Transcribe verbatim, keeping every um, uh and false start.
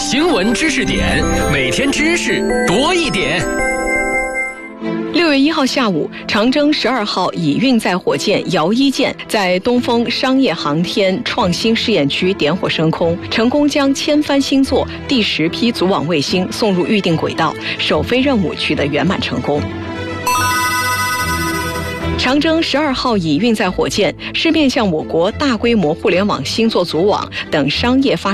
新闻知识点，每天知识多一点。 六月一号下午，长征十二号乙运载火箭遥一舰在东风商业航天创新试验区点火升空，成功将千帆星座第十批组网卫星送入预定轨道，首飞任务取得圆满成功。长征十二号乙运载火箭是面向我国大规模互联网星座组网等商业发